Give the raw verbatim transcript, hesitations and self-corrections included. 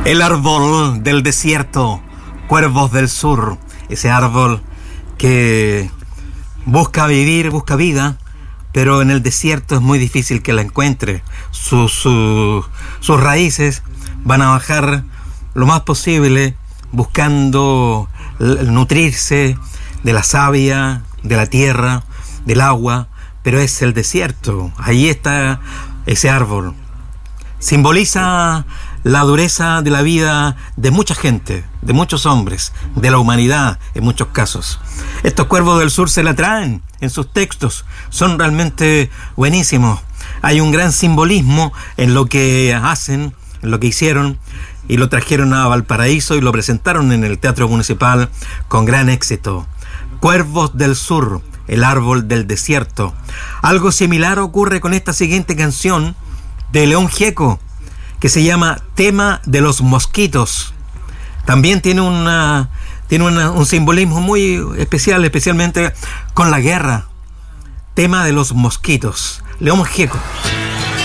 El árbol del desierto, cuervos del sur, ese árbol que busca vivir, busca vida, pero en el desierto es muy difícil que la encuentre. Sus, sus, sus raíces van a bajar lo más posible buscando nutrirse de la savia, de la tierra, del agua, pero es el desierto. Ahí está ese árbol. Simboliza la dureza de la vida de mucha gente, de muchos hombres, de la humanidad en muchos casos. Estos cuervos del sur se la traen en sus textos, son realmente buenísimos. Hay un gran simbolismo en lo que hacen, en lo que hicieron, y lo trajeron a Valparaíso y lo presentaron en el Teatro Municipal con gran éxito. Cuervos del sur, el árbol del desierto. Algo similar ocurre con esta siguiente canción de León Gieco, que se llama Tema de los Mosquitos. También tiene una tiene una, un simbolismo muy especial, especialmente con la guerra. Tema de los Mosquitos. León Gieco.